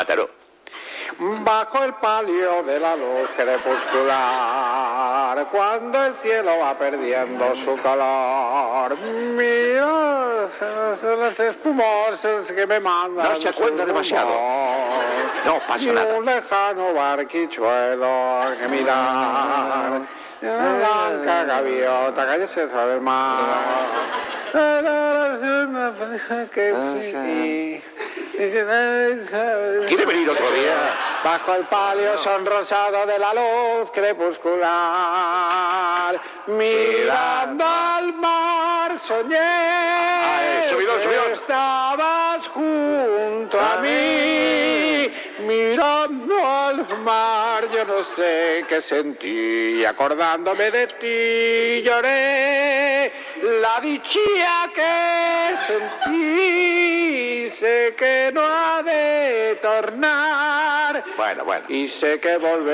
Mátalo. Bajo el palio de la luz crepuscular, cuando el cielo va perdiendo su color, mira las espumosas que me mandan. No se acuerda demasiado. No pasa y nada. un lejano barquichuelo que mirar. Blanca gaviota, cállese sobre el mar. ¿Quiere venir otro día? Bajo el palio sonrosado de la luz crepuscular, mirando al mar soñé subidón. que estabas junto a mí. Mirando al mar yo no sé qué sentí, acordándome de ti lloré la dicha que sentí, sé que no ha de tornar. Bueno. Y sé que volveré.